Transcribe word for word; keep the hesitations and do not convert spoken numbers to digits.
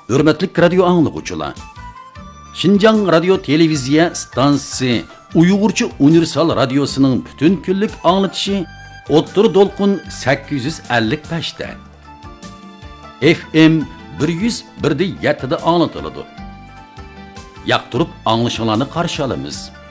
Hürmetlik radyo anlıqçılar. Şinjan Radio Televiziya stansiyasi Uyg'urcha Universal Radyosuning butun kunlik anlatışı O'ttir Dolqin sakkiz yuz ellik besh da. F M bir yuz bir da yetti da anlatıladi. Yaqtirib anglashinglarni qarshi olamiz.